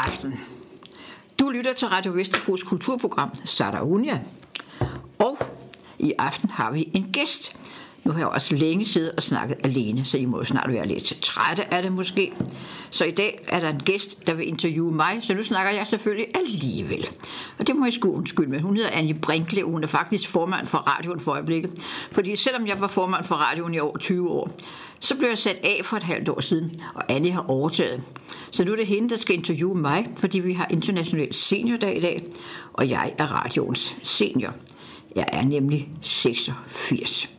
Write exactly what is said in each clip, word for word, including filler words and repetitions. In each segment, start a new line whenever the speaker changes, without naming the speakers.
aften. Du lytter til Radio Vesterbros kulturprogram Saraunia. Og i aften har vi en gæst. Nu har jeg også længe siddet og snakket alene, så I må snart være lidt trætte af det måske. Så i dag er der en gæst, der vil interviewe mig, så nu snakker jeg selvfølgelig alligevel. Og det må jeg sgu undskylde, men hun hedder Annie Brinkle, og hun er faktisk formand for radioen for øjeblikket. Fordi selvom jeg var formand for radioen i over tyve år, så blev jeg sat af for et halvt år siden, og Annie har overtaget. Så nu er det hende, der skal interviewe mig, fordi vi har international seniordag i dag, og jeg er radioens senior. Jeg er nemlig seksogfirs.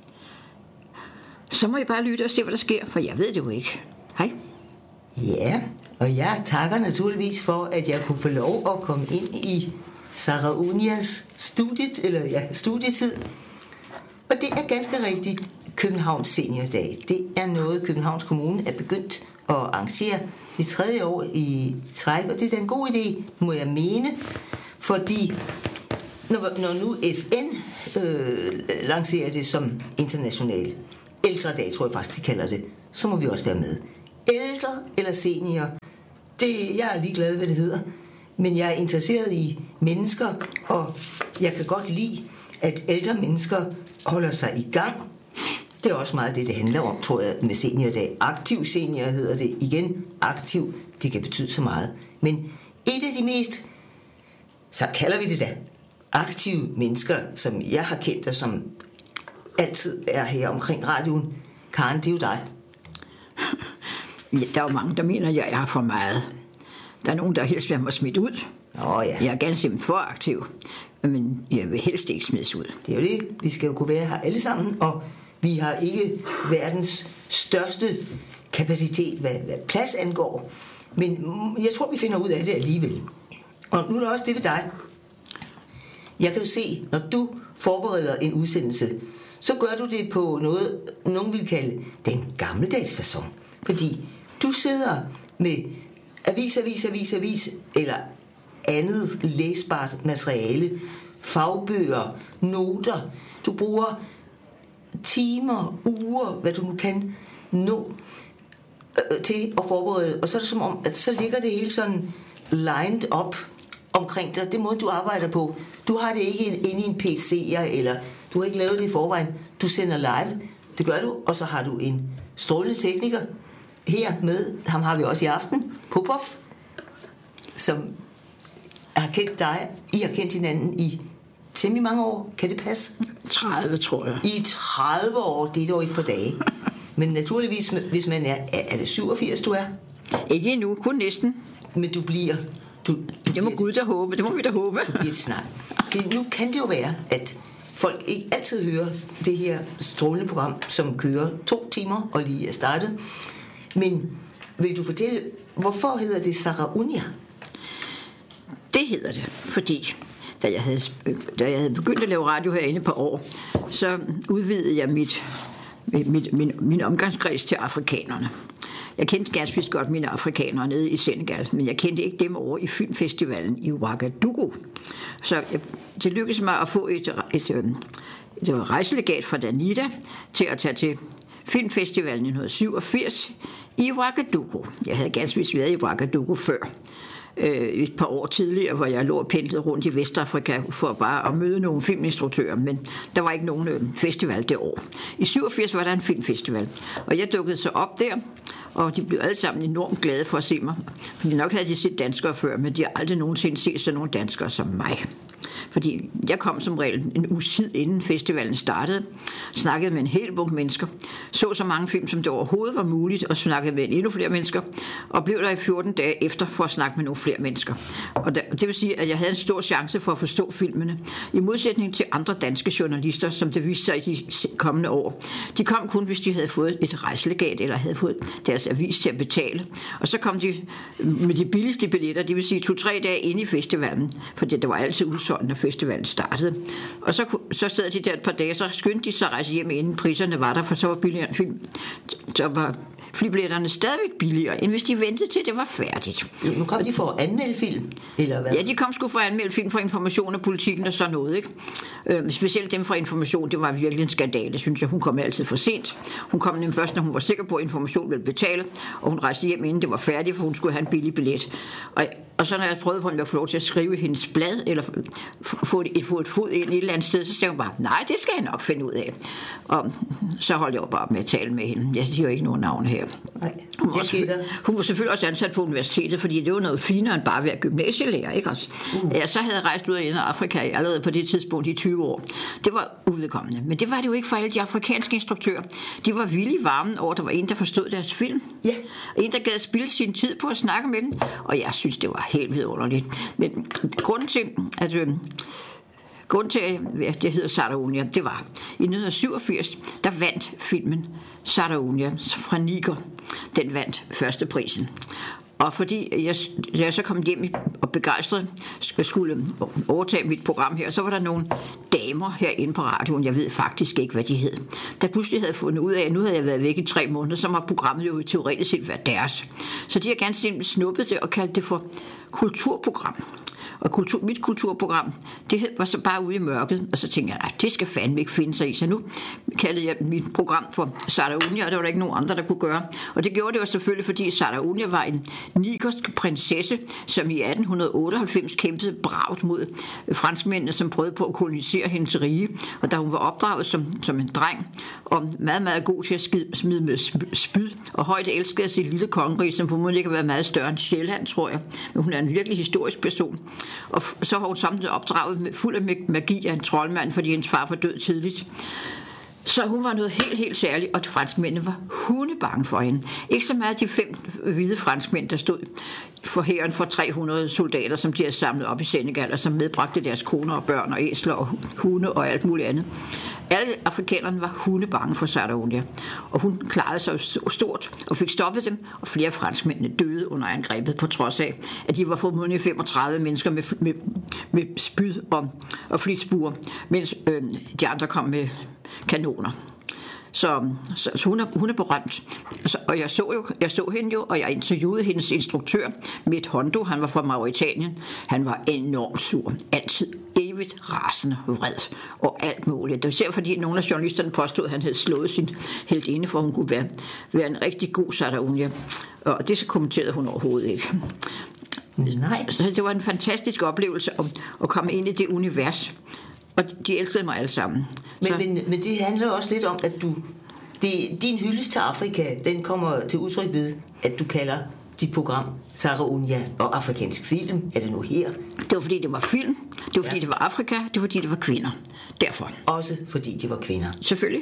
Så må I bare lytte og se, hvad der sker, for jeg ved det jo ikke. Hej.
Ja, og jeg takker naturligvis for, at jeg kunne få lov at komme ind i Saraunias studiet, eller ja, studietid. Og det er ganske rigtigt Københavns Seniordag. Det er noget, Københavns Kommune er begyndt at arrangere det tredje år i træk, og det er en god idé, må jeg mene, fordi når, når nu F N øh, lancerer det som international ældredag, tror jeg faktisk, de kalder det, så må vi også være med. Ældre eller senior, det, jeg er ligeglad, hvad det hedder, men jeg er interesseret i mennesker, og jeg kan godt lide, at ældre mennesker holder sig i gang. Det er også meget det, det handler om, tror jeg, med seniordag. Aktiv senior hedder det. Igen, aktiv, det kan betyde så meget. Men et af de mest, så kalder vi det da, aktive mennesker, som jeg har kendt, og som altid er her omkring radioen. Karen, det er jo dig.
Ja, der er jo mange, der mener, at jeg er for meget. Der er nogen, der helst vil have mig smidt ud.
Åh, ja.
Jeg er ganske simpelthen for aktiv, men jeg vil helst ikke smides ud.
Det er jo det. Vi skal jo kunne være her alle sammen, og vi har ikke verdens største kapacitet, hvad, hvad plads angår. Men jeg tror, vi finder ud af det alligevel. Og nu er der også det ved dig. Jeg kan jo se, når du forbereder en udsendelse, så gør du det på noget, nogen vil kalde den gammeldags facon. Fordi du sidder med avis, avis, avis, avis, eller andet læsbart materiale, fagbøger, noter. Du bruger timer, uger, hvad du nu kan nå øh, til at forberede. Og så er det som om, at så ligger det hele sådan lined up omkring dig. Det måde, du arbejder på. Du har det ikke inde i en P C'er, eller du har ikke lavet det i forvejen. Du sender live. Det gør du, og så har du en strålende tekniker her med. Ham har vi også i aften. Popov, som har kendt dig. I har kendt hinanden i temmelig mange år. Kan det passe?
tredive, tror jeg.
I tredive år, det er dog ikke på dage. Men naturligvis, hvis man er... Er det syvogfirs, du er?
Ikke endnu, kun næsten.
Men du bliver... Du, du
det må
bliver,
Gud da håbe, det må vi da håbe.
Du bliver snart. Det, nu kan det jo være, at folk ikke altid hører det her strålende program, som kører to timer og lige er startet. Men vil du fortælle, hvorfor hedder det Saraunia?
Det hedder det, fordi da jeg havde, da jeg havde begyndt at lave radio herinde på år, så udvidede jeg mit, mit, min, min omgangskreds til afrikanerne. Jeg kendte ganske godt mine afrikanere nede i Senegal, men jeg kendte ikke dem over i filmfestivalen i Ouagadougou. Så jeg, det lykkedes mig at få et, et, et, et rejselegat fra Danida til at tage til filmfestivalen i nitten syvogfirs i Ouagadougou. Jeg havde ganske vist været i Ouagadougou før, et par år tidligere, hvor jeg lå og pendlede rundt i Vestafrika for bare at møde nogle filminstruktører, men der var ikke nogen festival det år. I syvogfirs var der en filmfestival, og jeg dukkede så op der, og de blev alle sammen enormt glade for at se mig. Fordi nok havde de set danskere før, men de har aldrig nogensinde set sådan nogle danskere som mig. Fordi jeg kom som regel en uge tid inden festivalen startede, snakkede med en hel bunke mennesker, så så mange film, som det overhovedet var muligt, og snakkede med endnu flere mennesker, og blev der i fjorten dage efter for at snakke med nogle flere mennesker. Og det vil sige, at jeg havde en stor chance for at forstå filmene, i modsætning til andre danske journalister, som det viste sig i de kommende år. De kom kun, hvis de havde fået et rejselegat, eller havde fået deres avis til at betale. Og så kom de med de billigste billetter, det vil sige to-tre dage inde i festivalen, fordi det var altid udsolgt, når festivalen startede. Og så, så sad de der et par dage, så skyndte de sig at rejse hjem, inden priserne var der, for så var billigere film. Så var flybilletterne stadigvæk billigere, end hvis de ventede til, det var færdigt.
Nu kom de for at anmelde film, eller hvad?
Ja, de kom sgu for at anmelde film for Information og Politikken og sådan noget, ikke? Øh, specielt dem fra Information, det var virkelig en skandale, synes jeg. Hun kom altid for sent. Hun kom nemlig først, når hun var sikker på, at Information ville betale, og hun rejste hjem, inden det var færdigt, for hun skulle have en billig billet. Og, og så når jeg prøvede på, at jeg kunne få lov til at skrive hendes blad, eller få et, få et fod ind et eller andet sted, så sagde hun bare, nej, det skal jeg nok finde ud af. Og så holdt jeg jo bare med at tale med hende. Jeg siger ikke nogen navn her.
Nej,
hun, var hun var selvfølgelig også ansat på universitetet, fordi det var noget finere end bare at være gymnasielærer, ikke også? Uh. Ja, så havde jeg rejst ud af Afrika allerede på det tidspunkt i tyve år. Det var uvedkommende. Men det var det jo ikke for alle de afrikanske instruktører. De var vildt varme over, at der var en, der forstod deres film.
Ja.
En, der gad spilde sin tid på at snakke med dem. Og jeg synes, det var helt vidunderligt. Men grunden til, at... Øh, Grunden til, at det hedder Saraonia, det var, i nitten syvogfirs, der vandt filmen Saraonia fra Niger. Den vandt førsteprisen. Og fordi jeg, jeg så kom hjem og begejstret skulle overtage mit program her, så var der nogle damer herinde på radioen, jeg ved faktisk ikke, hvad de hed, der pludselig havde fundet ud af, at nu havde jeg været væk i tre måneder, så var programmet jo teoretisk set været deres. Så de har ganske snuppet det og kaldt det for kulturprogram. Og kultur, mit kulturprogram, det var så bare ude i mørket, og så tænkte jeg, at det skal fandme ikke finde sig i. Så nu kaldede jeg mit program for Saraonia, og der var der ikke nogen andre, der kunne gøre. Og det gjorde det jo selvfølgelig, fordi Saraonia var en nigersk prinsesse, som i atten otteoghalvfems kæmpede bravt mod franskmændene, som prøvede på at kolonisere hendes rige. Og da hun var opdraget som, som en dreng, og meget, meget god til at skide, smide med spyd, og højt elskede sit lille kongerige, som formodentlig ikke har været meget større end Sjælland, tror jeg. Men hun er en virkelig historisk person. Og så var hun samtidig opdraget med, fuld af magi af en troldmand, fordi hendes far var død tidligt. Så hun var noget helt, helt særligt, og de franskmændene var hundebange for hende. Ikke så meget de fem hvide franskmænd, der stod for hæren for tre hundrede soldater, som de havde samlet op i Senegal, og som medbragte deres koner og børn og æsler og hunde og alt muligt andet. Alle afrikanerne var hundebange for Saraonia, og hun klarede sig stort og fik stoppet dem, og flere af franskmændene døde under angrebet, på trods af, at de var formodentlig femogtredive mennesker med, med, med spyd og, og flitsbuer, mens øh, de andre kom med kanoner. Så, så, så hun, er, hun er berømt. Så, og jeg så, jo, jeg så hende jo, og jeg interviewede hendes instruktør, Mitt Hondo, han var fra Mauritanien. Han var enormt sur, altid evigt rasende, vred og alt muligt. Det var især fordi nogle af journalisterne påstod, at han havde slået sin heltinde, for hun kunne være, være en rigtig god Saraonia. Og det så kommenterede hun overhovedet ikke.
Nej.
Så det var en fantastisk oplevelse at, at komme ind i det univers. Og de elskede mig alle sammen.
Men, men, men det handler også lidt om, at du det, din hyldest til Afrika, den kommer til udtryk ved, at du kalder dit program Saraonia og afrikansk film. Er det nu her?
Det var fordi det var film, det var fordi ja. det var Afrika, det var fordi det var kvinder. Derfor.
Også fordi de var kvinder.
Selvfølgelig.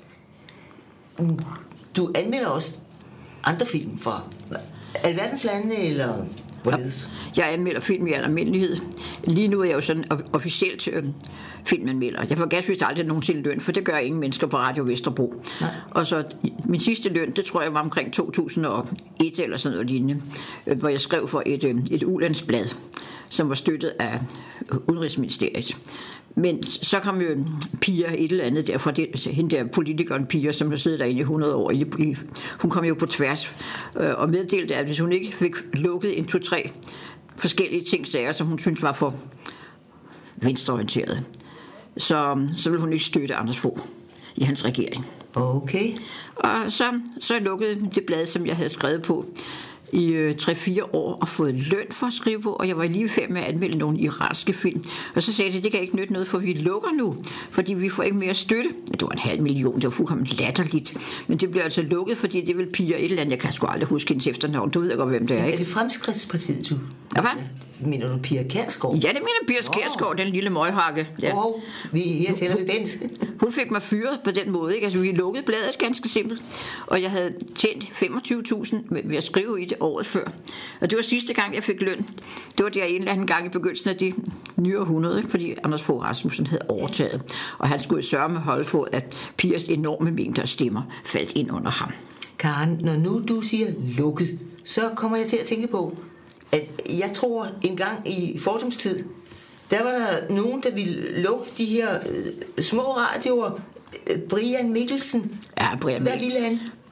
Du anmelder også andre film fra alverdens lande, eller hvorledes?
Jeg anmelder film i al almindelighed. Lige nu er jeg jo sådan officielt øh, filmanmelder. Jeg får ganske aldrig nogensinde løn, for det gør ingen mennesker på Radio Vesterbro. Nej. Og så min sidste løn, det tror jeg var omkring to tusind og et eller sådan noget lignende, øh, hvor jeg skrev for et, øh, et ulandsblad, som var støttet af Udenrigsministeriet. Men så kom jo Pia et eller andet derfra, det, hende der politikeren Pia, som har siddet derinde i hundrede år. Hun kom jo på tværs øh, og meddelte, at hvis hun ikke fik lukket en, to, tre forskellige ting, sager, som hun synes var for venstreorienterede, så, så ville hun ikke støtte Anders Fogh i hans regering.
Okay.
Og så, så lukkede det blad, som jeg havde skrevet på i øh, tre fire år og fået løn for at skrive på, og jeg var lige færdig med at anmelde nogle iranske film. Og så sagde jeg, at det kan ikke nytte noget, for vi lukker nu, fordi vi får ikke mere støtte. Det var en halv million, det var fuldkommen latterligt. Men det blev altså lukket, fordi det vil Pia et eller andet. Jeg kan sgu aldrig huske hendes efternavn. Du ved jeg godt, hvem det er, ikke?
Er det Fremskridtspartiet, du?
Ja, hvad?
Mener du Pia Kjærsgaard?
Ja, det mener Pia Kjærsgaard, oh. Den lille møghakke. Ja.
Wow, vi her taler vi Bent.
Hun fik mig fyret på den måde, ikke? Altså, vi lukkede bladet ganske simpelt, og jeg havde tjent femogtyve tusind ved at skrive i det året før. Og det var sidste gang, jeg fik løn. Det var der en eller anden gang i begyndelsen af de nye århundrede, fordi Anders Fogh Rasmussen havde overtaget, og han skulle sørge med holde for, at Pias enorme mængder af stemmer faldt ind under ham.
Karen, når nu du siger lukket, så kommer jeg til at tænke på, at jeg tror en gang i fordomstid, der var der nogen, der ville lukke de her øh, små radioer. Brian Mikkelsen.
Ja, Brian
Hvad ville han?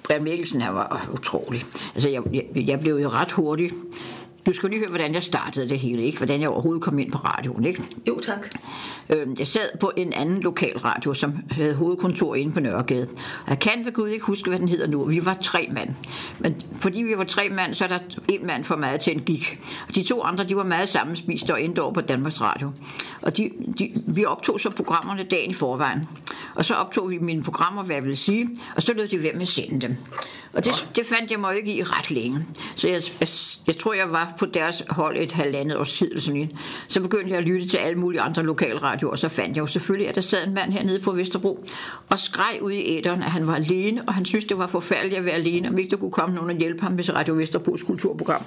Brian Mikkelsen, han var utrolig. Altså, jeg, jeg, jeg blev jo ret hurtig. Du skal lige høre, hvordan jeg startede det hele, ikke? Hvordan jeg overhovedet kom ind på radioen, ikke?
Jo, tak.
Jeg sad på en anden lokal radio, som havde hovedkontor inde på Nørregade. Jeg kan ved Gud ikke huske, hvad den hedder nu. Vi var tre mand. Men fordi vi var tre mand, så er der en mand for meget til en gik. Og de to andre, de var meget sammenspiste og endte over på Danmarks Radio. Og de, de, vi optog så programmerne dagen i forvejen. Og så optog vi mine programmer, hvad jeg vil sige, og så lød de ved med at sende dem. Og det, det fandt jeg mig jo ikke i ret længe. Så jeg, jeg, jeg tror, jeg var på deres hold et halvandet års tid. Eller sådan. Så begyndte jeg at lytte til alle mulige andre lokalradioer, og så fandt jeg jo selvfølgelig, at der sad en mand hernede på Vesterbro og skreg ud i æteren, at han var alene, og han syntes, det var forfærdeligt at være alene, om ikke der kunne komme nogen og hjælpe ham med Radio Vesterbros kulturprogram,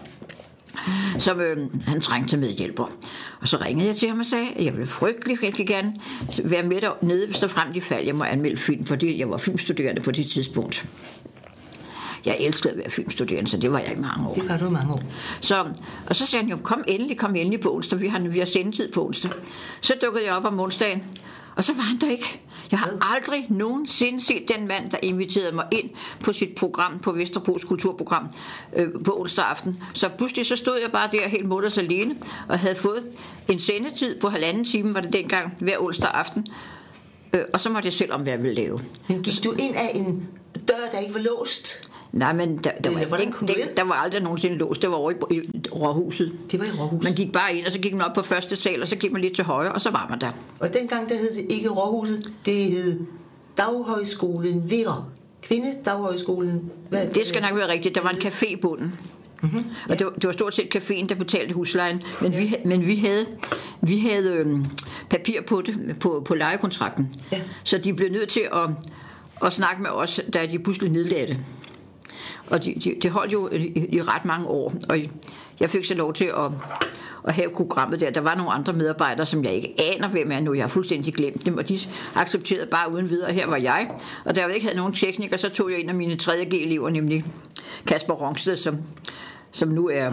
som øh, han trængte til medhjælper. Og så ringede jeg til ham og sagde, at jeg ville frygtelig rigtig gerne være med dernede, hvis der frem de fald, jeg må anmelde film, fordi jeg var filmstuderende på det tidspunkt. Jeg elskede at være filmstuderende, så det var jeg i mange år.
Det var du i mange år.
Så, og så sagde han jo, kom endelig, kom endelig på onsdag, vi har, vi har sendetid på onsdag. Så dukkede jeg op om onsdagen, og så var han der ikke. Jeg har aldrig nogensinde set den mand, der inviterede mig ind på sit program, på Vesterbros kulturprogram, øh, på onsdag aften. Så pludselig så stod jeg bare der helt mutters alene, og havde fået en sendetid på halvanden time, var det dengang, hver onsdag aften. Øh, og så måtte jeg selv om, hvad jeg ville lave.
Men gik du ind af en dør, der ikke var låst?
Nej, men der, der, var, den, den, der var aldrig nogensinde låst. Det var over i, i Rådhuset.
Det var i Rådhuset.
Man gik bare ind, og så gik man op på første sal, og så gik man lidt til højre, og så var man der.
Og dengang, der hed det ikke Rådhuset, det hed Daghøjskolen Virre. Kvindedaghøjskolen. Hvad?
Det skal nok være rigtigt. Der var en café i bunden. Mm-hmm. Ja. Og det var, det var stort set caféen, der betalte huslejen. Men, ja. vi, men vi havde, vi havde øhm, papir på det, på, på lejekontrakten. Ja. Så de blev nødt til at, at snakke med os, da de pludselig nedlagde det. Og det de, de holdt jo i, i ret mange år, og jeg fik så lov til at, at have programmet der. Der var nogle andre medarbejdere, som jeg ikke aner, hvem er nu. Jeg har fuldstændig glemt dem, og de accepterede bare uden videre. Her var jeg, og da jeg ikke havde nogen tekniker, så tog jeg en af mine tredje G-elever, nemlig Kasper Rongsted, som, som nu er,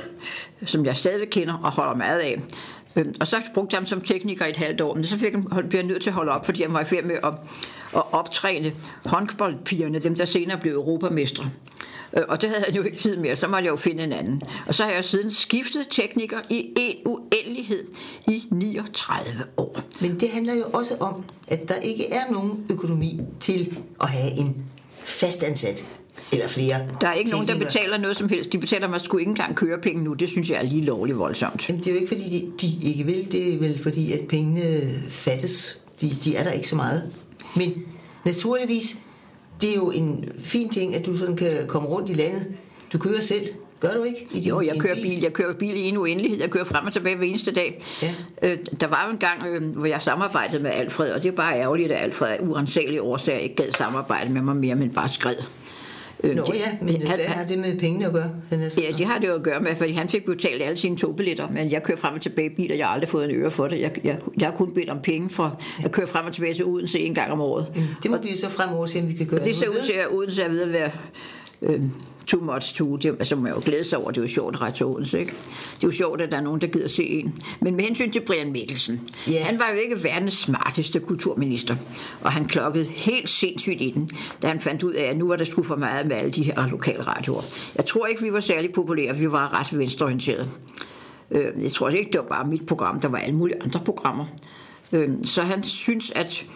som jeg stadig kender og holder meget af. Og så brugte jeg ham som tekniker i et halvt år, men så fik jeg, blev jeg nødt til at holde op, fordi jeg var i færd med at, at optræne håndboldpigerne, dem der senere blev europamestre. Og det havde jeg jo ikke tid mere, så måtte jeg jo finde en anden. Og så har jeg siden skiftet tekniker i en uendelighed i niogtredive år.
Men det handler jo også om, at der ikke er nogen økonomi til at have en fastansat eller flere.
Der er ikke
teknikere.
nogen, der betaler noget som helst. De betaler mig sgu ikke engang kørepenge nu. Det synes jeg er lige lovligt voldsomt.
Jamen, det er jo ikke, fordi de, de ikke vil. Det er vel fordi, at pengene fattes. De, de er der ikke så meget. Men naturligvis, det er jo en fin ting, at du sådan kan komme rundt i landet. Du kører selv. Gør du ikke? I din,
jo, jeg kører bil.
bil.
Jeg kører bil i en uendelighed. Jeg kører frem og tilbage hver eneste dag. Ja. Øh, der var jo en gang, øh, hvor jeg samarbejdede med Alfred, og det er bare ærgerligt, at Alfred af urensagelige årsager ikke gad samarbejde med mig mere, men bare skred.
Nå det, ja, men han, hvad har det med pengene at gøre? Den er
ja, det har det jo at gøre med, fordi han fik betalt alle sine togbilletter, men jeg kører frem og tilbage i bil, og jeg har aldrig fået en øre for det. Jeg, jeg, jeg har kun bedt om penge for at køre frem og tilbage til Odense en gang om året.
Det må og, vi så fremover se, om vi kan gøre.
Det ser ud til, at Odense er ved at være øh, too much to. Det, altså, man jo glæde sig over, det er jo sjovt at rette til Odense, ikke? Det er jo sjovt, at der er nogen, der gider se en. Men med hensyn til Brian Mikkelsen, yeah. han var jo ikke verdens smarteste kulturminister, og han klokkede helt sindssygt i den, da han fandt ud af, at nu var der sgu for meget med alle de her lokalradioer. Jeg tror ikke, vi var særlig populære, vi var ret venstreorienterede. Jeg tror ikke, det var bare mit program, der var alle mulige andre programmer. Så han synes, at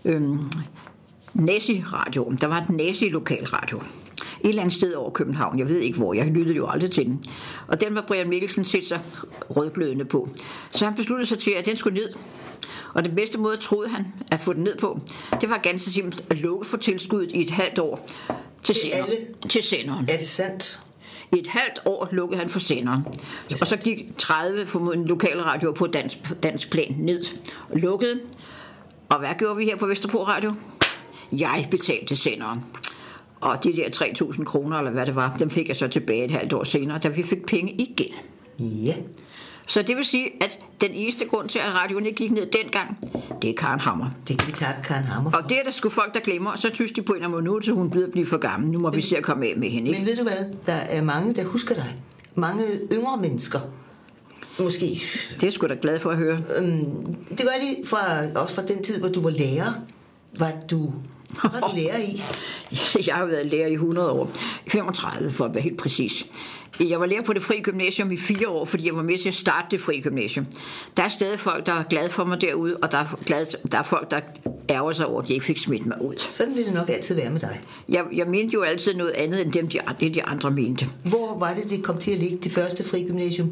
Nazi-radioen, der var et nazi-lokalradio, et eller andet sted over København, jeg ved ikke hvor, jeg lyttede jo aldrig til den. Og den var Brian Mikkelsen set sig rødglødende på. Så han besluttede sig til, at den skulle ned. Og den bedste måde, troede han, at få den ned på, det var ganske simpelt at lukke for tilskuddet i et halvt år til,
til,
sender, til senderen.
Er det sandt?
I et halvt år lukkede han for senderen. Og så gik tredive formodentlig lokale radioer på dansk, dansk plan ned og lukkede. Og hvad gjorde vi her på Vesterbro Radio? Jeg betalte senderen. Og de der tre tusind kroner, eller hvad det var, dem fik jeg så tilbage et halvt år senere, da vi fik penge igen.
Ja.
Så det vil sige, at den eneste grund til, at radioen ikke gik ned dengang, det er Karen Hammer.
Det kan vi takke Karen Hammer for.
Og det er der sgu folk, der glemmer, og så synes de på en eller anden måde, så hun bliver blive for gammel. Nu må men, vi se at komme af med hende, ikke?
Men ved du hvad? Der er mange, der husker dig. Mange yngre mennesker. Måske.
Det er sgu da glad for at høre.
Øhm, det gør de fra, også fra den tid, hvor du var lærer. Var du Hvad var du lærer i?
Jeg har været lærer i hundrede år. femogtredive for at være helt præcis. Jeg var lærer på det frie gymnasium i fire år, fordi jeg var med til at starte det frie gymnasium. Der er stadig folk, der er glade for mig derude, og der er, glade, der er folk, der ærger sig over, at jeg ikke fik smidt mig ud.
Sådan vil det nok altid være med dig.
Jeg, jeg mente jo altid noget andet, end dem, de, de andre mente.
Hvor var det, det kom til at ligge, det første fri gymnasium?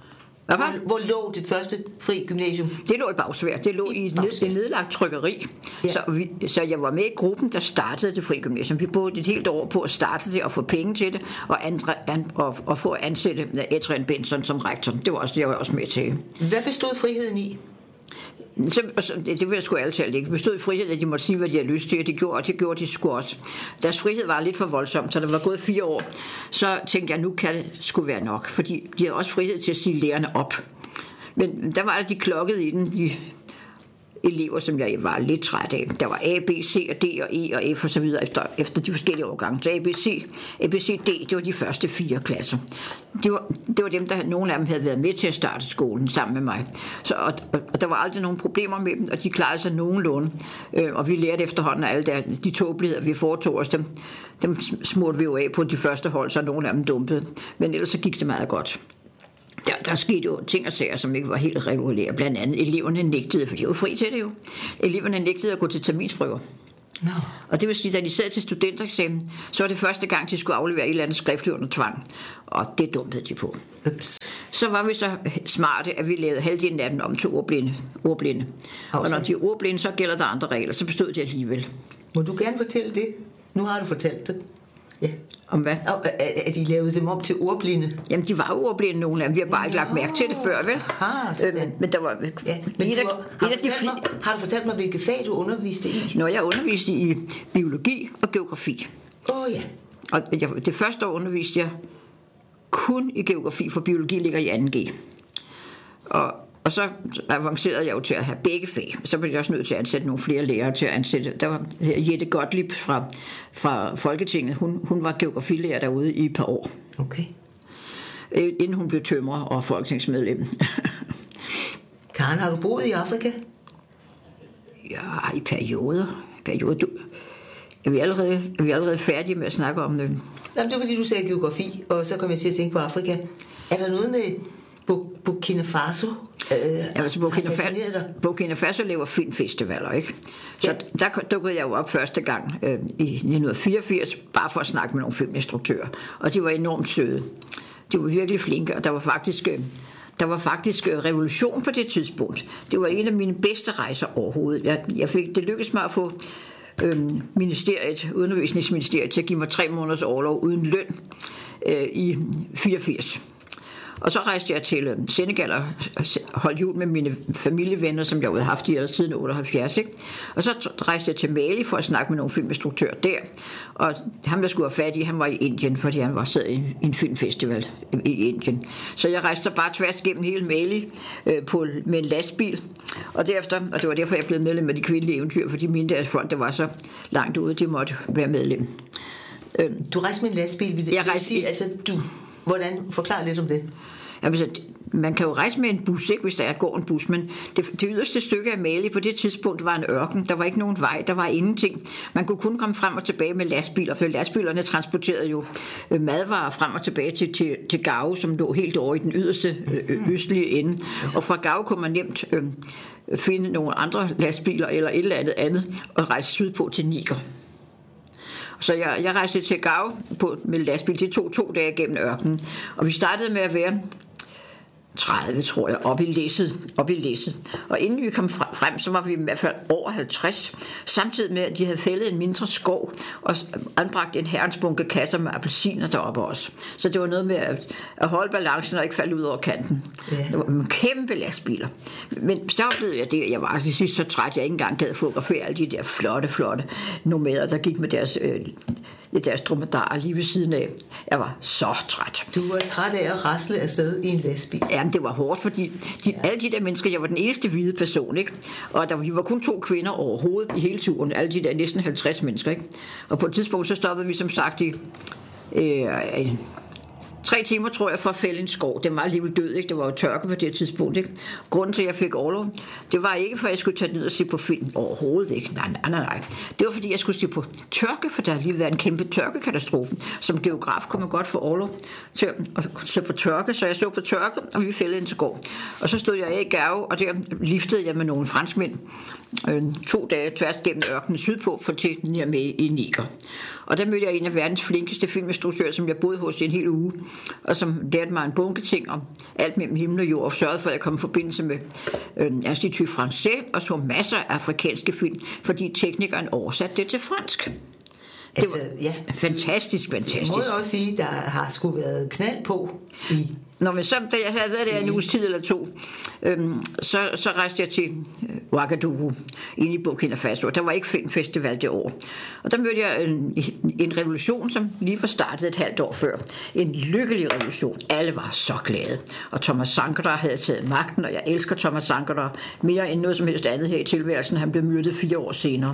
Hvor, hvor lå det første fri gymnasium?
Det lå i Bagsvær. Det lå i, i et nedlagt trykkeri. Ja. Så, vi, så jeg var med i gruppen, der startede det fri gymnasium. Vi brugte et helt år på at starte det og få penge til det, og, andre, an, og, og få at ansætte Adrian Benson som rektor. Det var også det, jeg var også med til.
Hvad bestod friheden i?
Så, det, det vil jeg sgu altid ikke. Det bestod i frihed, at de måtte sige, hvad de havde lyst til, og det gjorde, og det gjorde de sgu også. Deres frihed var lidt for voldsom, så der var gået fire år. Så tænkte jeg, nu kan det sgu være nok, fordi de har også frihed til at sige lærerne op. Men der var altså de klokkede i den, de elever, som jeg var lidt træt af. Der var A, B, C og D og E og F og så videre efter, efter de forskellige årgange. Så A, B, C, A, B, C, D, det var de første fire klasser. Det var, det var dem, der nogle af dem havde været med til at starte skolen sammen med mig. Så, og, og der var aldrig nogen problemer med dem, og de klarede sig nogenlunde. Øh, og vi lærte efterhånden alle der, de tåbeligheder, vi foretog os, dem, dem smurte vi jo af på de første hold, så nogle af dem dumpede. Men ellers så gik det meget godt. Der, der skete jo ting og sager, som ikke var helt regulære. Blandt andet eleverne nægtede, for de var fri til det jo. Eleverne nægtede at gå til terminsprøver. No. Og det vil sige, at da de sad til studentereksamen, så var det første gang, de skulle aflevere et eller andet skriftligt under tvang. Og det dumpede de på. Ups. Så var vi så smarte, at vi lavede halvdelen af dem om til ordblinde. ordblinde. Og når de er ordblinde, så gælder der andre regler, så bestod de alligevel.
Må du gerne fortælle det? Nu har du fortalt det. Ja.
Om hvad?
At de lavede dem op til ordblinde?
Jamen, de var jo ordblinde, nogle af dem. Vi har bare ikke lagt mærke til det før, vel?
Aha,
øh, men, men der var...
Ja, men du har, har, du fli... mig, har du fortalt mig, hvilke fag du underviste i?
Når jeg underviste i biologi og geografi.
Åh oh, ja.
Og jeg, det første år underviste jeg kun i geografi, for biologi ligger i anden G. Og Og så avancerede jeg jo til at have begge fag. Så blev jeg også nødt til at ansætte nogle flere lærere til at ansætte. Der var Jette Gottlieb fra, fra Folketinget. Hun, hun var geografilærer derude i et par år.
Okay.
Inden hun blev tømrer og folketingsmedlem.
Karen, har du boet i Afrika?
Ja, i perioder. perioder. Du, er, vi allerede, er vi allerede færdige med at snakke om det?
Jamen, det var fordi, du sagde geografi, og så kom jeg til at tænke på Afrika. Er der noget med Burkina Faso? Øh,
ja, altså Burkina, Fa- Burkina Faso laver filmfestivaler, ikke? Så ja. Der dukkede jeg jo op første gang øh, i nitten fireogfirs, bare for at snakke med nogle filminstruktører. Og de var enormt søde. De var virkelig flinke, og der var faktisk... Øh, Der var faktisk revolution på det tidspunkt. Det var en af mine bedste rejser overhovedet. Jeg, jeg fik, det lykkedes mig at få øhm, ministeriet, undervisningsministeriet til at give mig tre måneders orlov uden løn øh, i fireogfirs. Og så rejste jeg til Senegal og holdt jul med mine familievenner, som jeg havde haft i siden otteoghalvfjerds. Ikke? Og så rejste jeg til Mali for at snakke med nogle filminstruktører der. Og ham, der skulle have fat i, han var i Indien, fordi han var sad i en filmfestival i Indien. Så jeg rejste så bare tværs gennem hele Mali øh, på, med en lastbil. Og derefter, og det var derfor, jeg blev medlem af De Kvindelige Eventyr, fordi mine deres folk, der var så langt ude, de måtte være medlem.
Øh, du rejste med en lastbil? Vil det,
jeg rejste,
sige, altså du... Hvordan? Forklar lidt om det.
Jamen, så, man kan jo rejse med en bus, ikke, hvis der går en bus, men det, det yderste stykke af Mali på det tidspunkt var en ørken. Der var ikke nogen vej, der var ingenting. Man kunne kun komme frem og tilbage med lastbiler, for lastbilerne transporterede jo madvarer frem og tilbage til, til, til Gao, som lå helt over i den yderste øh, østlige ende. Og fra Gao kunne man nemt øh, finde nogle andre lastbiler eller et eller andet andet og rejse sydpå til Niger. Så jeg, jeg rejste til Gao på, med lastbil. Det tog to dage gennem ørkenen. Og vi startede med at være tredive, tror jeg, op i læsset, op i læsset. Og inden vi kom frem, så var vi i hvert fald over halvtreds. Samtidig med, at de havde fældet en mindre skov og anbragt en herrens bunke kasser med appelsiner deroppe også. Så det var noget med at, at holde balancen og ikke falde ud over kanten. Yeah. Det var kæmpe lastbiler. Men så oplevede jeg det, jeg var til sidst så træt, jeg ikke engang gad fotografere alle de der flotte, flotte nomader, der gik med deres... Øh, deres dromedarer lige ved siden af. Jeg var så træt.
Du var træt af at rasle afsted i en lastbil?
Jamen, det var hårdt, fordi de, ja. alle de der mennesker, jeg var den eneste hvide person, ikke? Og der var, de var kun to kvinder overhovedet i hele turen. Alle de der næsten halvtreds mennesker, ikke? Og på et tidspunkt, så stoppede vi som sagt i øh, tre timer, tror jeg, for at fælde en skov. Den var alligevel død, ikke? Det var jo tørke på det tidspunkt, ikke? Grunden til, at jeg fik orlov, det var ikke, for at jeg skulle tage ned og se på film. Overhovedet ikke. Nej, nej, nej, nej. Det var, fordi jeg skulle se på tørke, for der har lige været en kæmpe tørkekatastrofe. Som geograf kunne man godt få orlov til at se på tørke, så jeg så på tørke, og vi fældede en skov. Og så stod jeg af i Gao, og der liftede jeg med nogle franskmænd øh, to dage tværs gennem ørkenen sydpå for til med i Niger. Og der mødte jeg en af verdens flinkeste filminstruktører, som jeg boede hos i en hel uge, og som lærte mig en bunke ting om alt mellem himmel og jord, og sørgede for, at jeg kom i forbindelse med øh, Institut Français, og så masser af afrikanske film, fordi teknikeren oversatte det til fransk. Det
altså,
var
ja.
fantastisk, fantastisk.
Jeg må jo også sige, der har sgu været knald på i...
Nå, men så, da jeg havde været der en uges tid eller to, øhm, så, så rejste jeg til øh, Ouagadougou, inde i Burkina Faso. Der var ikke filmfestival det år. Og der mødte jeg en, en revolution, som lige var startet et halvt år før. En lykkelig revolution. Alle var så glade. Og Thomas Sankara havde taget magten, og jeg elsker Thomas Sankara mere end noget som helst andet her i tilværelsen. Han blev myrdet fire år senere.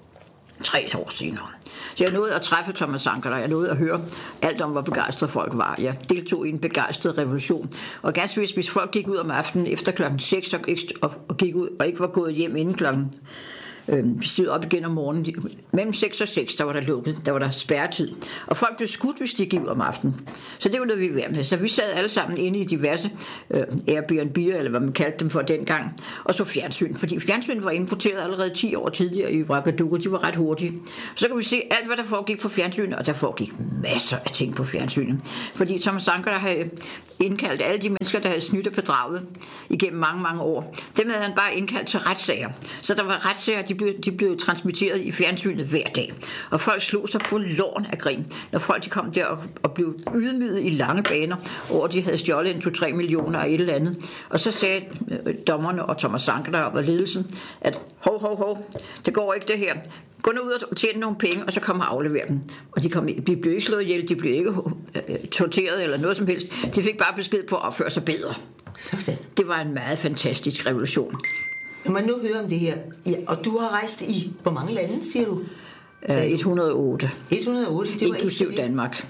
Tre år senere. Så jeg nåede at træffe Thomas Sankara, jeg nåede at høre alt om, hvor begejstrede folk var. Jeg deltog i en begejstret revolution. Og ganske vist, hvis folk gik ud om aftenen efter klokken seks og, og, og gik ud og ikke var gået hjem inden klokken øh, vi stod op igen om morgenen. Mellem seks og seks, der var der lukket, der var der spærretid. Og folk blev skudt, hvis de gik ud om aftenen. Så det var noget, vi var med. Så vi sad alle sammen inde i diverse øh, Airbnb'er, eller hvad man kaldte dem for dengang, og så fjernsyn. Fordi fjernsyn var importeret allerede ti år tidligere i Ouagadougou. De var ret hurtige. Så kan vi se alt, hvad der foregik på fjernsynet, og der foregik masser af ting på fjernsynet. Fordi Thomas Sankara havde indkaldt alle de mennesker, der havde snydt og bedraget igennem mange, mange år. Dem havde han bare indkaldt til retssager. Så der var retssager, de blev, de blev transmitteret i fjernsynet hver dag. Og folk slog sig på låren af grin, når folk de kom der og, og blev ydmyget i lange baner over, at de havde stjålet en to-tre millioner af et eller andet. Og så sagde øh, dommerne og Thomas Sankara og ledelsen, at hov, hov, hov, det går ikke det her. Gå nu ud og tjene nogle penge, og så kom og aflevere dem. Og de, kom, de blev ikke slået ihjel, de blev ikke øh, torteret eller noget som helst. De fik bare besked på at opføre sig bedre.
Sådan.
Det var en meget fantastisk revolution.
Når man nu hører om det her, ja, og du har rejst i, hvor mange lande, siger du?
Uh, et hundrede og otte.
et hundrede og otte, det var
inklusiv Danmark.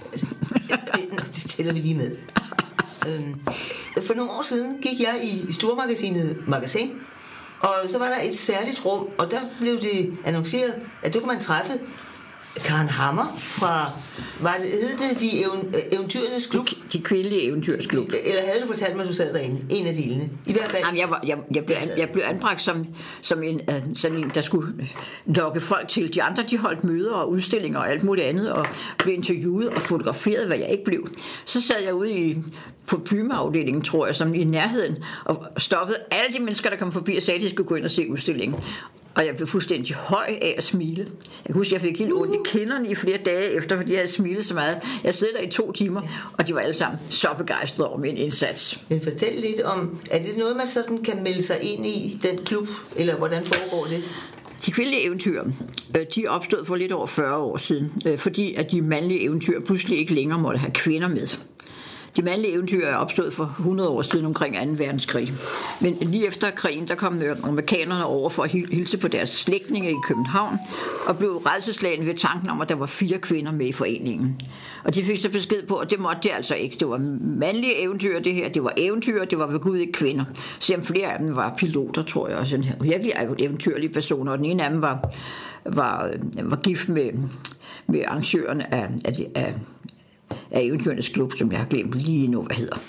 Nå, det tæller vi lige med. øhm, for nogle år siden gik jeg i stormagasinet Magasin, og så var der et særligt rum, og der blev det annonceret, at du kunne man træffe Karen Hammer fra, var det, hed det de eventyrernes klub?
De, de kvindelige eventyrers klub.
Eller havde du fortalt mig, at du sad derinde? En af delene. I hvert fald.
Jamen, jeg, var, jeg, jeg, blev, jeg blev anbragt som, som en, sådan en, der skulle lokke folk til. De andre, de holdt møder og udstillinger og alt muligt andet, og blev interviewet og fotograferet, hvad jeg ikke blev. Så sad jeg ude i på Pyma-afdelingen, tror jeg, som i nærheden, og stoppede alle de mennesker, der kom forbi og sagde, at de skulle gå ind og se udstillingen. Og jeg blev fuldstændig høj af at smile. Jeg kan huske, at jeg fik helt ondt i kinderne i flere dage efter, fordi jeg havde smilet så meget. Jeg sad der i to timer, og de var alle sammen så begejstrede over min indsats.
Men fortæl lidt om, er det noget, man sådan kan melde sig ind i, den klub, eller hvordan foregår det?
De kvindelige eventyr, de opstod for lidt over fyrre år siden, fordi at de mandlige eventyr pludselig ikke længere måtte have kvinder med. De mandlige eventyr er opstået for hundrede år siden omkring anden verdenskrig. Men lige efter krigen, der kom amerikanerne over for at hilse på deres slægtninge i København, og blev rædselsslagne ved tanken om, at der var fire kvinder med i foreningen. Og de fik så besked på, at det måtte det altså ikke. Det var mandlige eventyr, det her. Det var eventyr, det var ved Gud ikke kvinder. Selvom flere af dem var piloter, tror jeg, og sådan her. Virkelig eventyrlige personer. Og den ene af dem var, var, var gift med, med arrangøren af, af, af af eventyrernes klub, som jeg har glemt lige nu, hvad hedder.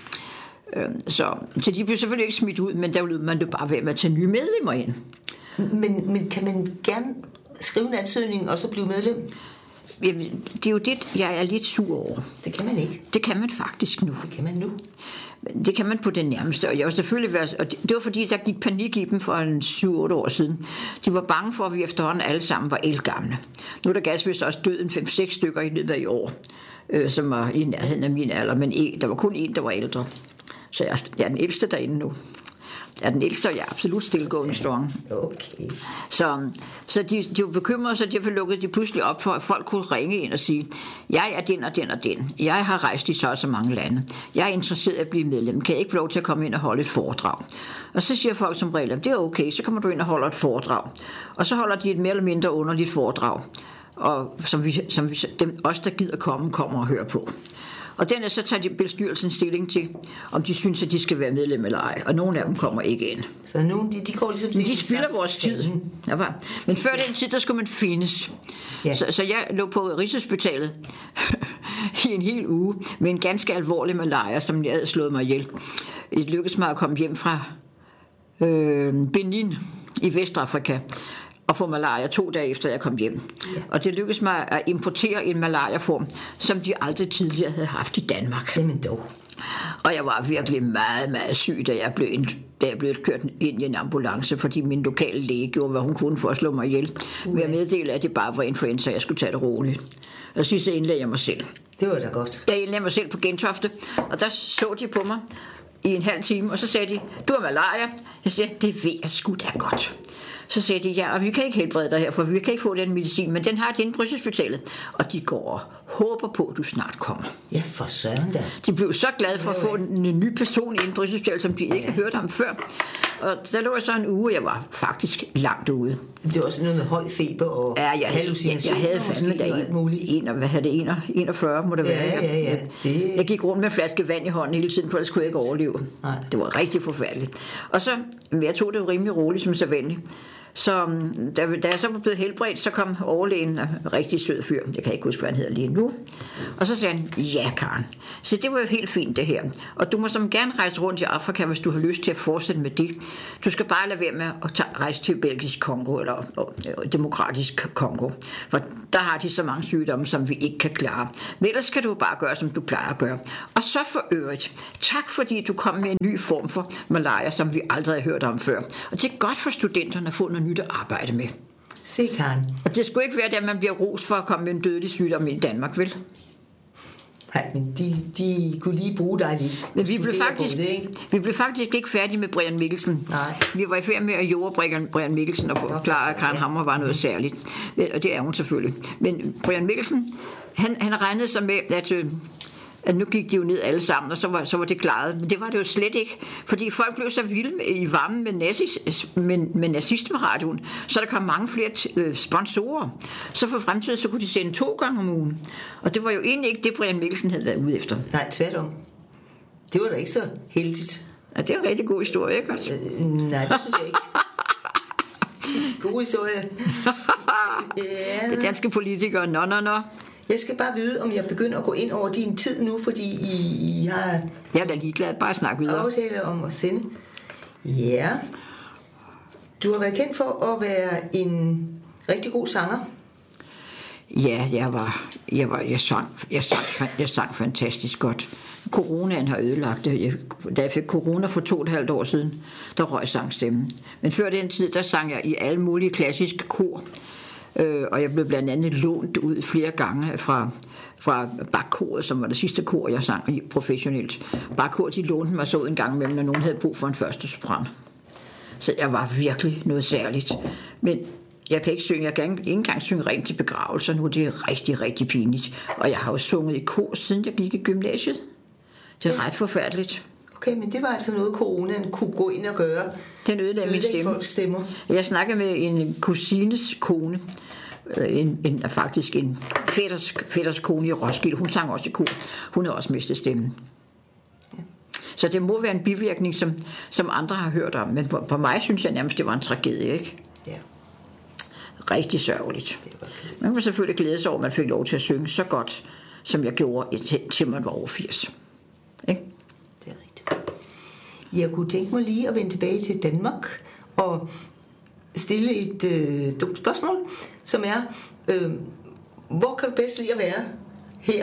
Så, så de blev selvfølgelig ikke smidt ud, men der ville man jo bare være med at tage nye medlemmer ind.
Men, men kan man gerne skrive en ansøgning og så blive medlem?
Jamen, det er jo det, jeg er lidt sur over.
Det kan man ikke.
Det kan man faktisk nu.
Det kan man nu.
Det kan man på det nærmeste, og jeg var selvfølgelig været, og det, det var fordi, der gik panik i dem for en syv otte år siden. De var bange for, at vi efterhånden alle sammen var ældgamle. Nu er der ganske vist også død en fem seks stykker i løbet af i år, øh, som var i nærheden af min alder, men en, der var kun en, der var ældre. Så jeg, jeg er den ældste derinde nu. Jeg er den ældste, og jeg er absolut stillgående strong.
Okay.
Så, så de, de var bekymrede, så derfor lukkede de pludselig op for, at folk kunne ringe ind og sige, jeg er den og den og den. Jeg har rejst i så og så mange lande. Jeg er interesseret i at blive medlem. Kan jeg ikke få lov til at komme ind og holde et foredrag? Og så siger folk som regel, det er okay, så kommer du ind og holder et foredrag. Og så holder de et mere eller mindre underligt foredrag, og som, vi, som vi, dem, os, der gider komme, kommer og høre på. Og den er så tager de bestyrelsen stilling til, om de synes, at de skal være medlem eller ej. Og nogle af dem kommer ikke ind.
Så nogle, de, de går ligesom
Men de spilder vores tid. Ja, men før den tid, der skulle man findes. Ja. Så, så jeg lå på Rigshospitalet i en hel uge med en ganske alvorlig malaria, som jeg havde slået mig ihjel. Det lykkedes mig at komme hjem fra øh, Benin i Vestafrika og få malaria to dage efter jeg kom hjem. Ja. Og det lykkedes mig at importere en malariaform, som de aldrig tidligere havde haft i Danmark.
Jamen dog.
Og jeg var virkelig meget, meget syg, da jeg blev, ind, da jeg blev kørt ind i en ambulance, fordi min lokale læge gjorde, hvad hun kunne for at slå mig ihjel. Men jeg meddelte, at det bare var influenza, jeg skulle tage det roligt. Og sidst så indlagde jeg mig selv.
Det var da godt.
Jeg indlagde mig selv på Gentofte, og der så de på mig i en halv time, og så sagde de, du har malaria. Jeg siger, det ved jeg sgu da godt. Så sagde de, ja, og vi kan ikke helbrede dig her, for vi kan ikke få den medicin, men den har de inde på Rigshospitalet. Og de går og håber på, at du snart kommer.
Ja, for søren da.
De blev så glade for at få en, en ny person inde på Rigshospitalet, som de ikke ja. hørte om før. Og der lå jeg så en uge, jeg var faktisk langt ude.
Det var også noget med høj feber og
ja, jeg,
hallucinationer.
Jeg, jeg havde fandme da alt muligt. En, hvad havde det? enogfyrre må det
ja,
være.
Ja, ja,
det... Jeg gik rundt med en flaske vand i hånden hele tiden, for ellers kunne jeg ikke overleve. Nej. Det var rigtig forfærdeligt. Og så, jeg tog det jo rimelig roligt som sædvanligt. Så da, da jeg så var blevet helbredt, så kom overlægen, en rigtig sød fyr, jeg kan ikke huske, hvad han hedder lige nu, og så sagde han, ja Karen, så det var jo helt fint det her, og du må som gerne rejse rundt i Afrika, hvis du har lyst til at fortsætte med det. Du skal bare lade være med at tage, rejse til Belgisk Kongo, eller og, og, Demokratisk Kongo, for der har de så mange sygdomme, som vi ikke kan klare. Men ellers skal du bare gøre, som du plejer at gøre. Og så for øvrigt, tak fordi du kom med en ny form for malaria, som vi aldrig har hørt om før. Og det er godt for studenterne at få noget nyt at arbejde med.
Se, Karen.
Og det skulle ikke være, at man bliver rost for at komme med en dødelig sygdom i Danmark, vel?
Nej, men de, de kunne lige bruge dig lidt.
Men vi blev, faktisk, det, vi blev faktisk ikke færdige med Brian Mikkelsen.
Nej.
Vi var i færd med at jorde Brian Mikkelsen og forklare, at Karen Hammer var noget særligt. Og det er hun selvfølgelig. Men Brian Mikkelsen, han, han regnede sig med, at... at nu gik de jo ned alle sammen, og så var, så var det klaret. Men det var det jo slet ikke, fordi folk blev så vilde med, i varmen med, nazis, med, med nazismeradioen, så der kom mange flere t- øh, sponsorer. Så for fremtiden, så kunne de sende to gange om ugen. Og det var jo egentlig ikke det, Brian Mikkelsen havde været ude efter.
Nej, tværtom. Det var da ikke så heldigt.
Ja, det er en rigtig god historie, ikke?
Øh, nej, det synes jeg ikke. Det er en god historie.
Ja. Det danske politikere, nå, nå, nå.
Jeg skal bare vide, om jeg begynder at gå ind over din tid nu, fordi I, I har...
Jeg er da ligeglad. Bare snak videre.
Aftale om at sende. Ja. Du har været kendt for at være en rigtig god sanger.
Ja, jeg var... Jeg, var, jeg, sang, jeg, sang, jeg sang fantastisk godt. Coronaen har ødelagt det. Jeg, da jeg fik corona for to og et halvt år siden, der røg sangstemmen. Men før den tid, der sang jeg i alle mulige klassiske kor. Øh, og jeg blev blandt andet lånt ud flere gange fra, fra Bakkoret, som var det sidste kor, jeg sang i professionelt. Bakkoret, de lånte mig så en gang imellem, når nogen havde brug for en første sopran. Så jeg var virkelig noget særligt. Men jeg kan ikke synge, jeg kan ikke engang synge rent til begravelser nu, det er rigtig, rigtig pinligt. Og jeg har jo sunget i kor, siden jeg gik i gymnasiet. Det er ret forfærdeligt.
Okay, men det var altså noget, coronaen kunne gå ind og gøre.
Den ødelagde min stemme. Stemmer. Jeg snakkede med en kusines kone, en, en, faktisk en fætters, fætters kone i Roskilde. Hun sang også i kor. Hun har også mistet stemmen. Ja. Så det må være en bivirkning, som, som andre har hørt om. Men for, for mig synes jeg nærmest, det var en tragedie, ikke?
Ja.
Rigtig sørgeligt. Man kan selvfølgelig glæde sig over, at man fik lov til at synge så godt, som jeg gjorde, til man var over firs. Ikke?
Det er rigtigt. Jeg kunne tænke mig lige at vende tilbage til Danmark og stille et øh, dumt spørgsmål, som er, øh, hvor kan du bedst lide at være her?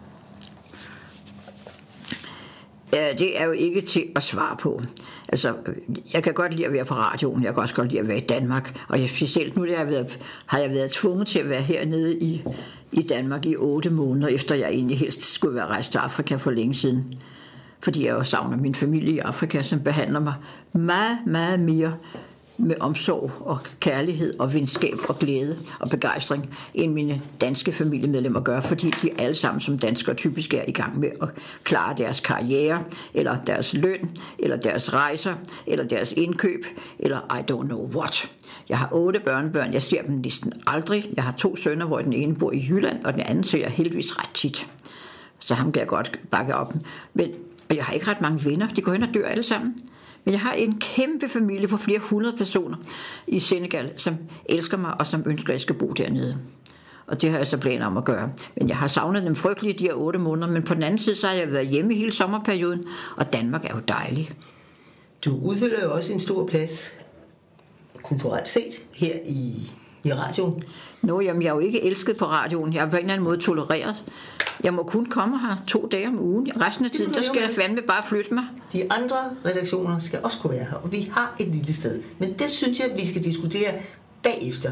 Ja, det er jo ikke til at svare på. Altså, jeg kan godt lide at være på radioen, jeg kan også godt lide at være i Danmark, og jeg, specielt nu der har, jeg været, har jeg været tvunget til at være hernede i, i Danmark i otte måneder, efter jeg egentlig helst skulle være rejst til Afrika for længe siden. Fordi jeg jo savner min familie i Afrika, som behandler mig meget, meget mere med omsorg og kærlighed og venskab og glæde og begejstring, end mine danske familiemedlemmer gør, fordi de alle sammen som danskere typisk er i gang med at klare deres karriere, eller deres løn, eller deres rejser, eller deres indkøb, eller I don't know what. Jeg har otte børnebørn, jeg ser dem næsten aldrig. Jeg har to sønner, hvor den ene bor i Jylland, og den anden ser jeg heldigvis ret tit. Så ham kan jeg godt bakke op. Men jeg har ikke ret mange venner. De går hen og dør alle sammen. Men jeg har en kæmpe familie på flere hundrede personer i Senegal, som elsker mig og som ønsker, at jeg skal bo dernede. Og det har jeg så planer om at gøre. Men jeg har savnet dem frygteligt de her otte måneder. Men på den anden side, så har jeg været hjemme hele sommerperioden. Og Danmark er jo dejlig.
Du udfylder jo også en stor plads kulturelt set her i, i radioen.
Nå, jamen, jeg er jo ikke elsket på radioen. Jeg er på en eller anden måde tolereret. Jeg må kun komme her to dage om ugen. Resten af tiden, der skal jeg fandme bare flytte mig.
De andre redaktioner skal også kunne være her. Og vi har et lille sted. Men det synes jeg, vi skal diskutere bagefter.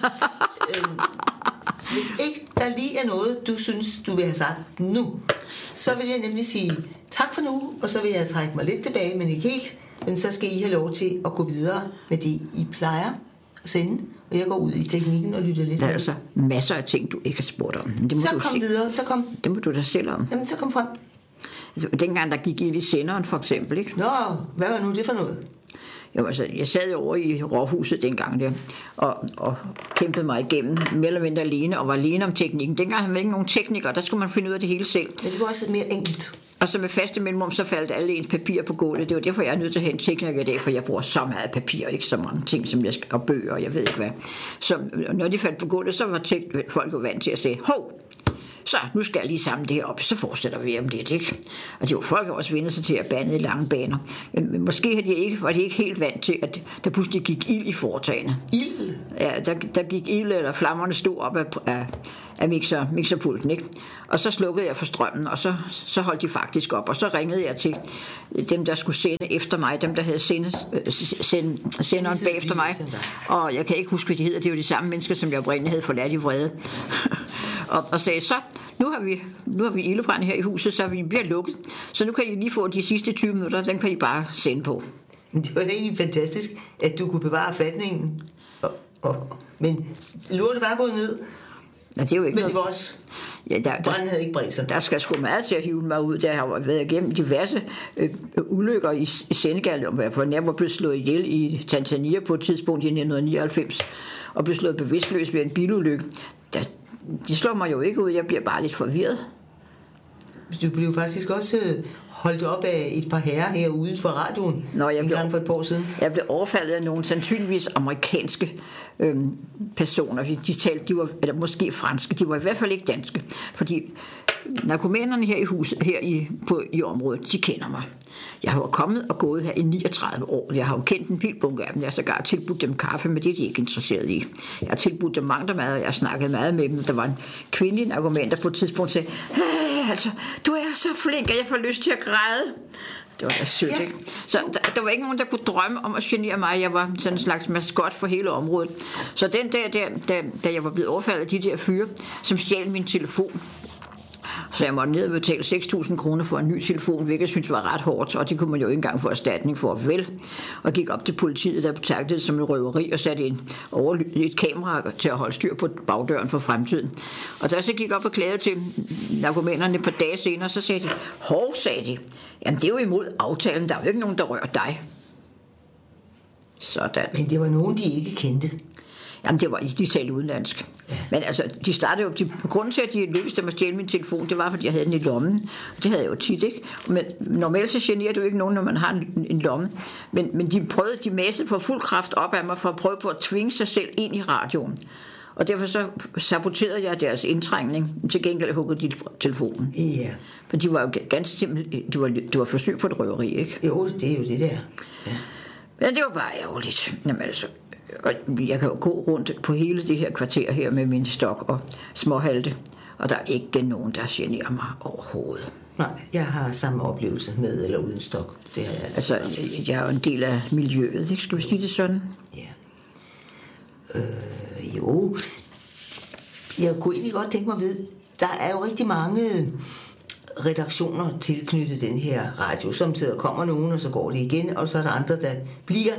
øhm, Hvis ikke der lige er noget, du synes, du vil have sagt nu, så vil jeg nemlig sige tak for nu, og så vil jeg trække mig lidt tilbage, men ikke helt. Men så skal I have lov til at gå videre med det, I plejer at sende. Og jeg går ud i teknikken og lytter lidt.
Der er altså masser af ting, du ikke har spurgt om. Men det må
så
du
kom
se.
videre, så kom.
Det må du da selv om.
Jamen, så kom frem.
Dengang der gik ild i senderen, for eksempel, ikke?
Nå, hvad var nu det for noget?
Jo, altså, jeg sad over i Råhuset dengang der, og, og kæmpede mig igennem, mere eller mindre alene, og var alene om teknikken. Dengang havde man ikke nogen teknikere, der skulle man finde ud af det hele selv.
Men det var også mere enkelt.
Og så med faste mellemrum, så faldt alle ens papir på gulvet. Det var derfor, jeg er nødt til at have en tekniker i dag, for jeg bruger så meget papir, ikke så mange ting, som jeg skal, og bøger, og jeg ved ikke hvad. Så når de faldt på gulvet, så var tek- folk jo vant til at sige, hov, så nu skal jeg lige samle det her op, så fortsætter vi om lidt, ikke? Og de var folk også vendt sig til at bande i lange baner. Men, men måske havde de ikke, var de ikke helt vant til, at der pludselig gik ild i foretagene.
Ild?
Ja, der, der gik ild, eller flammerne stod op af, af, af mixer, mixerpulten, ikke? Og så slukkede jeg for strømmen, og så, så holdt de faktisk op, og så ringede jeg til dem, der skulle sende efter mig, dem, der havde sende, send, senderen bag efter mig. Og jeg kan ikke huske, hvad de hedder, det er jo de samme mennesker, som jeg oprindeligt havde forladt i vrede. og, og sagde så, nu har vi, nu har vi ildebrand her i huset, så vi bliver lukket, så nu kan I lige få de sidste tyve minutter, den kan I bare sende på.
Det var da egentlig fantastisk, at du kunne bevare fatningen. Og, og, men lortet var gået ned.
Ja, det er jo ikke
men
noget.
Det var også...
Ja, der, der,
branden havde ikke bredt sig.
Der skal sgu meget til at hive mig ud. Der har været igennem diverse øh, ulykker i, i Senegal, for jeg var blevet slået ihjel i Tanzania på et tidspunkt i nitten nioghalvfems, og blev slået bevidstløs ved en bilulykke. Der, de slår mig jo ikke ud, jeg bliver bare lidt forvirret.
Du blev faktisk også holdt op af et par herrer her uden for radioen. Nå, jeg en blev, gang for et par år siden.
Jeg blev overfaldet af nogle sandsynligvis amerikanske øhm, personer. De talte, de var, eller måske franske, de var i hvert fald ikke danske. Fordi narkomanerne her i huset, her i, på, i området, de kender mig. Jeg har jo kommet og gået her i niogtredive år. Jeg har jo kendt en hel bunke af dem. Jeg har sågar tilbudt dem kaffe, men det er de ikke interesseret i. Jeg har tilbudt dem mange mad, og jeg har snakket meget med dem. Der var en kvindelig narkoman, der på et tidspunkt sagde, hey, altså, du er så flink, at jeg får lyst til at græde. Det var da sødt, ja. Ikke? Så der, der var ikke nogen, der kunne drømme om at genere mig. Jeg var sådan en slags maskot for hele området. Så den dag, der, da, da jeg var blevet overfaldet af de der fyre, som stjal min telefon, så jeg måtte ned og betale seks tusind kroner for en ny telefon, hvilket jeg synes var ret hårdt, og det kunne man jo ikke engang få erstatning for, vel. Og gik op til politiet, der betragtede det som en røveri, og satte en over et kamera til at holde styr på bagdøren for fremtiden. Og da jeg så gik op og klagede til narkomanerne et par dage senere, så sagde de, hov, sagde de, jamen det er jo imod aftalen, der er jo ikke nogen, der rører dig. Sådan.
Men det var nogen, de ikke kendte.
Jamen, det var, de talte udenlandsk. Ja. Men altså, de startede jo, de, grunden til, at de lykkedes dem at stjæle min telefon, det var, fordi jeg havde den i lommen. Det havde jeg jo tit, ikke? Men normalt så generer du ikke nogen, når man har en, en lomme. Men, men de prøvede, de massede for fuld kraft op af mig, for at prøve på at tvinge sig selv ind i radioen. Og derfor så saboterede jeg deres indtrængning. Til gengæld huggede de telefonen.
Ja.
For de var jo ganske simpelthen, det var, det var forsøg på et røveri, ikke?
Jo, det er jo det der. Ja.
Men det var bare ærgerligt. Jamen altså... Og jeg kan jo gå rundt på hele det her kvarter her med min stok og småhalte, og der er ikke nogen, der generer mig overhovedet.
Nej, jeg har samme oplevelse med eller uden stok. Det har jeg altså.
Altså, jeg er jo en del af miljøet, ikke? Skal vi sige det sådan?
Ja. Øh, jo. Jeg kunne egentlig godt tænke mig at vide, der er jo rigtig mange redaktioner tilknyttet den her radio. Samtidig kommer nogen, og så går det igen, og så er der andre, der bliver...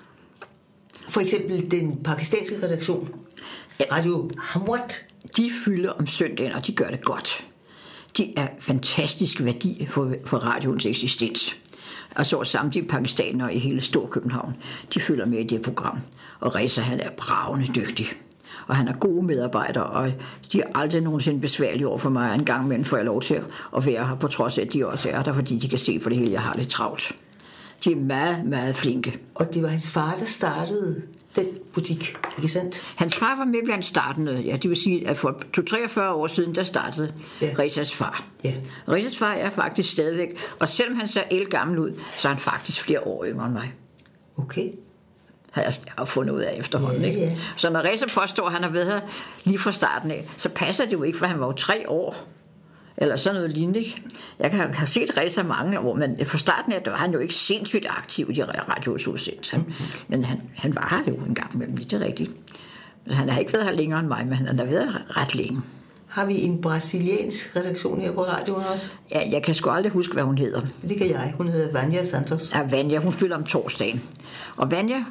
For eksempel den pakistanske redaktion, Radio Hamwat.
De fylder om søndagen, og de gør det godt. De er fantastisk værdi for, for radioens eksistens. Og så samtidig pakistanere i hele Storkøbenhavn, de følger med i det program. Og Reza, han er bravende dygtig. og han har gode medarbejdere, og de er aldrig nogensinde besværlige over for mig. En gang imellem får jeg lov til at være her, på trods af, at de også er der, fordi de kan se for det hele, jeg har lidt travlt. De er meget, meget flinke.
Og det var hans far, der startede den butik, ikke sandt?
Hans far var med blandt startende, ja, det vil sige, at for treogfyrre år siden, der startede ja. Resas far.
Ja.
Resas far er faktisk stadigvæk, og selvom han ser elgammel ud, så er han faktisk flere år yngre end mig.
Okay.
Har jeg fundet ud af efterhånden,
ja,
ikke?
Ja.
Så når Reza påstår, at han har været her lige fra starten af, så passer det jo ikke, for han var jo tre år. Eller sådan noget lignende, ikke? Jeg kan have set Reza mange år, men fra starten af, der var han jo ikke sindssygt aktiv i de radioudsendelser. Mm-hmm. Men han, han var her jo en gang imellem, det er rigtigt. Han har ikke været her længere end mig, men han har været her ret længe.
Har vi en brasiliansk redaktion her på radioen også?
Ja, jeg kan sgu aldrig huske, hvad hun hedder.
Det kan jeg. Hun hedder Vanja Santos.
Ja, Vanja, hun spiller om torsdagen. Og Vanja,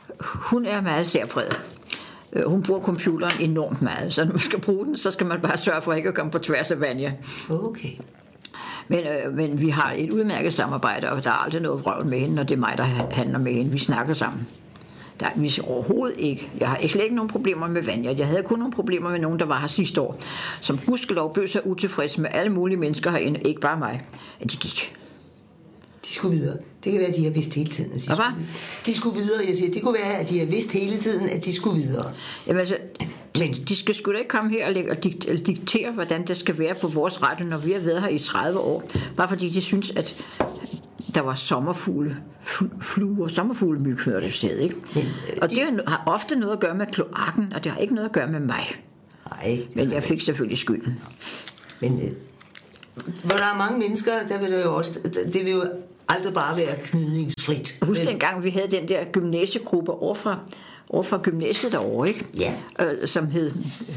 hun er meget særpræget. Hun bruger computeren enormt meget, så når man skal bruge den, så skal man bare sørge for ikke at komme på tværs af Vanja.
Okay.
Men, øh, men vi har et udmærket samarbejde, og der er aldrig noget vrøvl med hende, når det er mig, der handler med hende. Vi snakker sammen. Der er vi overhovedet ikke. Jeg har ikke nogen problemer med Vanja. Jeg havde kun nogle problemer med nogen, der var her sidste år, som gudskelov bød sig utilfreds med alle mulige mennesker herinde, ikke bare mig, at de gik.
De skulle videre. Det kan være, at de har vidst hele tiden, at de skulle videre. De skulle videre, jeg siger. Det kunne være, at de har vidst hele tiden, at de skulle videre.
Jamen altså, de skal sgu da ikke komme her og, lægge, og diktere, hvordan det skal være på vores radio, når vi har været her i tredive år. Bare fordi de synes, at der var sommerfugle, fluer, sommerfuglemyg hører det sted, ikke? Men, øh, og det de... har ofte noget at gøre med kloakken, og det har ikke noget at gøre med mig.
Nej.
Men jeg fik selvfølgelig skylden.
Men øh, hvor der er mange mennesker, der vil det jo også, det vil jo aldrig bare være gnidningsfrit.
Husk men... dengang, vi havde den der gymnasiegruppe overfra, overfra gymnasiet derovre, ikke?
Ja.
Øh, som hed...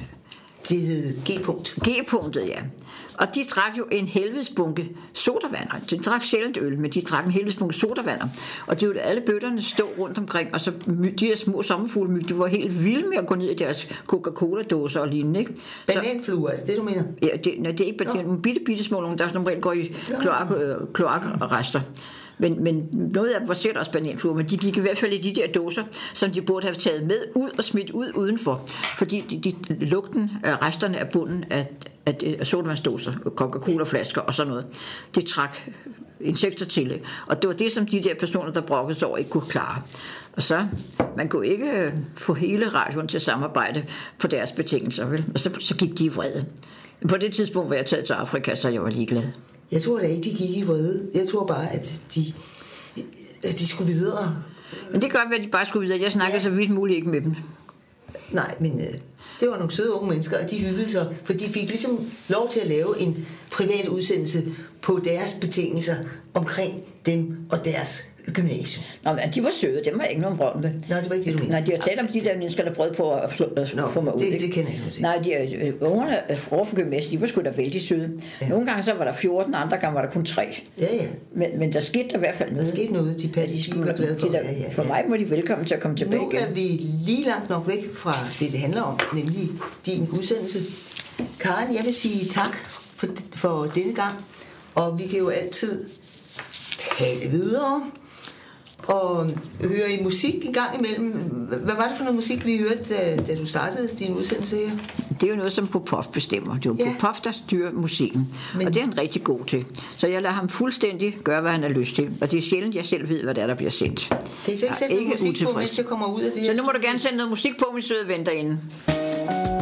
Det hed G-punkt.
G-punktet, ja. Og de drak jo en helvedesbunke sodavander. De drak sjældent øl, men de drak en helvedesbunke sodavander. Og de ville alle bøtterne stå rundt omkring, og så de her små sommerfuglemyg, de var helt vilde med at gå ned i deres Coca-Cola-dåser og lignende, ikke?
Bananfluer, er det det, du mener?
Ja, det, nej, det er ikke, det er nogle bitte, bitte små, der som regel går i kloak, øh, kloakrester. Men, men noget af dem var sikkert også bananfluer, men de gik i hvert fald i de der dåser, som de burde have taget med ud og smidt ud udenfor. Fordi de, de, lugten af resterne af bunden af, af, af sodavandsdåser, Coca-Cola-flasker og sådan noget, det trak insekter til. Og det var det, som de der personer, der brokkede sig over, ikke kunne klare. Og så, man kunne ikke få hele radioen til at samarbejde på deres betingelser, vel? Og så, så gik de i vrede. På det tidspunkt var jeg taget til Afrika, så jeg var ligeglad.
Jeg tror da ikke, de gik i vrede. Jeg tror bare, at de, at de skulle videre.
Men det gør, at de bare skulle videre. Jeg snakker ja. så vidt muligt ikke med dem.
Nej, men øh, det var nogle søde unge mennesker, og de hyggede sig, for de fik ligesom lov til at lave en privat udsendelse på deres betingelser omkring dem og deres gymnasium.
Nå, men de var søde, dem var ikke nogen vrøvl med.
Nå, det var ikke det, du mente.
Nej, de har talt om de der mennesker, der prøvede på at, slå, at Nå, få mig ud.
Det, det kender jeg nu til.
Nej, de ungerne overfor gymnasiet, de var sgu da vældig søde. Ja. Nogle gange så var der fjorten, andre gange var der kun tre.
Ja, ja.
Men, men der skete der i hvert fald noget.
Der skete noget, de passede, de var glade for.
De der, ja, ja, ja. For mig må de velkommen til at komme tilbage
igen. Nu er vi lige langt nok væk fra det, det handler om, nemlig din udsendelse. Karen, jeg vil sige tak for, for denne gang, og vi kan jo altid tale videre og høre i musik en gang imellem. Hvad var det for noget musik, vi hørte, da, da du startede din udsendelse her? Det er jo noget, som Popov bestemmer. Det er jo ja. Popov, der styrer musikken. Men... Og det er han rigtig god til. Så jeg lader ham fuldstændig gøre, hvad han har lyst til. Og det er sjældent, jeg selv ved, hvad der er, der bliver sendt. Kan I så ikke sætte noget musik på, mens jeg kommer ud af det? Så nu må du gerne sætte noget musik på, min søde ven derinde.